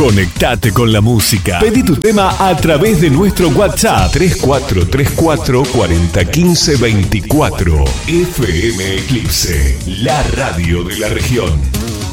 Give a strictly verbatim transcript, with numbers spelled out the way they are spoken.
Conectate con la música. Pedí tu tema a través de nuestro WhatsApp tres cuatro tres cuatro, cuatro cero uno cinco, veinticuatro. F M Eclipse, la radio de la región.